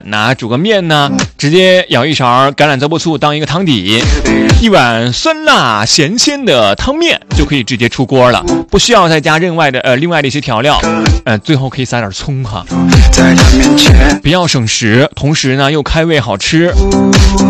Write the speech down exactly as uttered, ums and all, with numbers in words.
那煮个面呢，直接舀一勺橄榄泽布醋当一个汤底，一碗酸辣咸鲜的汤面就可以直接出锅了，不需要再加另外的呃另外的一些调料，呃最后可以撒点葱哈，比较省时，同时呢又开胃好吃。